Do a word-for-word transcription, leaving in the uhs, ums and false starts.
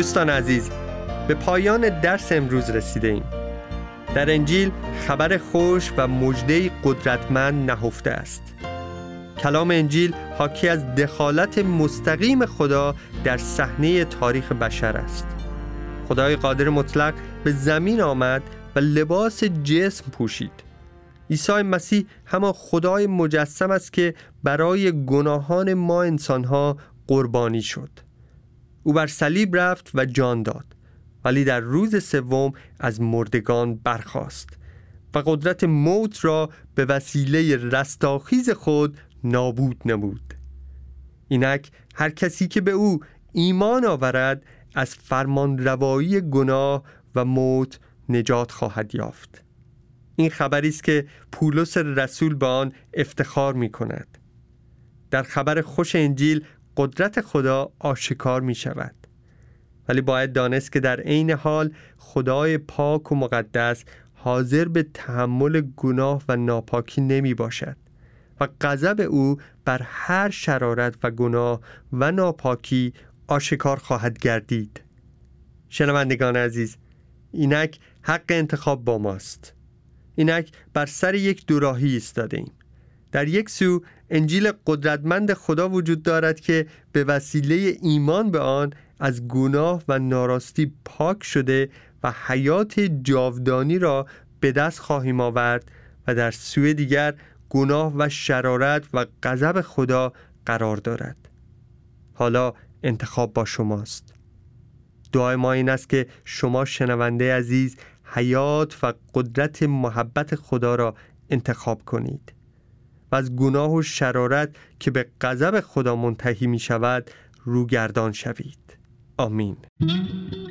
دوستان عزیز، به پایان درس امروز رسیده ایم. در انجیل خبر خوش و مژده قدرتمند نهفته است. کلام انجیل حاکی از دخالت مستقیم خدا در صحنه تاریخ بشر است. خدای قادر مطلق به زمین آمد و لباس جسم پوشید. عیسی مسیح همان خدای مجسم است که برای گناهان ما انسانها قربانی شد. او بر صلیب رفت و جان داد، ولی در روز سوم از مردگان برخاست و قدرت موت را به وسیله رستاخیز خود نابود نمود. اینک هر کسی که به او ایمان آورد از فرمان روایی گناه و موت نجات خواهد یافت. این خبری است که پولس رسول به آن افتخار می کند. در خبر خوش انجیل قدرت خدا آشکار می شود، ولی باید دانست که در عین حال خدای پاک و مقدس حاضر به تحمل گناه و ناپاکی نمی باشد و غضب او بر هر شرارت و گناه و ناپاکی آشکار خواهد گردید. شنوندگان عزیز، اینک حق انتخاب با ماست. اینک بر سر یک دوراهی ایستاده ایم. در یک سو انجیل قدرتمند خدا وجود دارد که به وسیله ایمان به آن از گناه و ناراستی پاک شده و حیات جاودانی را به دست خواهیم آورد، و در سوی دیگر گناه و شرارت و غضب خدا قرار دارد. حالا انتخاب با شماست. دعای ما این است که شما شنونده عزیز حیات و قدرت محبت خدا را انتخاب کنید و از گناه و شرارت که به غضب خدا منتهی می شود روگردان شوید. آمین.